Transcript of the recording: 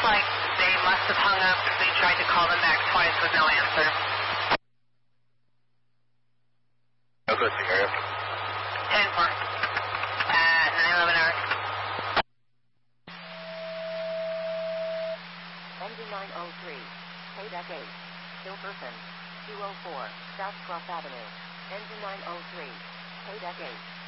like they must have hung up because they tried to call them back twice with no answer. How's that the area? 10-4 at 911 hours. Engine 903, Kodak 8, Hilferson, 204, South Cross Avenue. Engine 903, Kodak 8.